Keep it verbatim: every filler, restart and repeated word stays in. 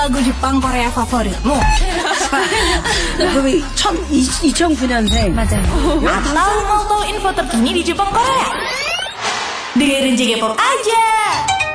lagu Jepang Korea favoritmu? 그 천, 이천구 년생. 맞아요. Atau mau tahu info terkini di Jepang Korea? Dengerin J K Pop aja.